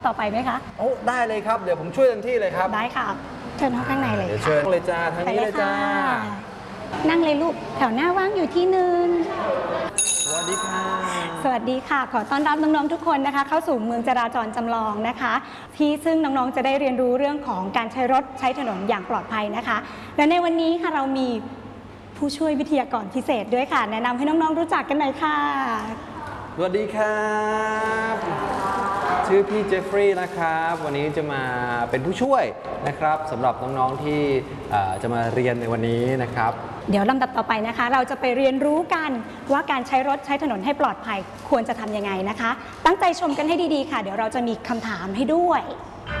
ต่อไปไหมคะโอ้ได้เลยครับเดี๋ยวผมช่วยเต็มที่เลยครับได้ค่ะเชิญข้างในเลยเดี๋ยวเชิญเลยจ้าทางนี้เลยจ้านั่งเลยลูกแถวหน้าว่างอยู่ที่นึงสวัสดีค่ะสวัสดีค่ะขอต้อนรับน้องๆทุกคนนะคะเข้าสู่เมืองจราจรจำลองนะคะที่ซึ่งน้องๆจะได้เรียนรู้เรื่องของการใช้รถใช้ถนนอย่างปลอดภัยนะคะและในวันนี้ค่ะเรามีผู้ช่วยวิทยากรพิเศษด้วยค่ะแนะนำให้น้องๆรู้จักกันหน่อยค่ะสวัสดีครับชื่อพี่เจฟฟรีย์นะครับวันนี้จะมาเป็นผู้ช่วยนะครับสำหรับน้องๆที่จะมาเรียนในวันนี้นะครับเดี๋ยวลำดับต่อไปนะคะเราจะไปเรียนรู้กันว่าการใช้รถใช้ถนนให้ปลอดภัยควรจะทำยังไงนะคะตั้งใจชมกันให้ดีๆค่ะเดี๋ยวเราจะมีคำถามให้ด้วย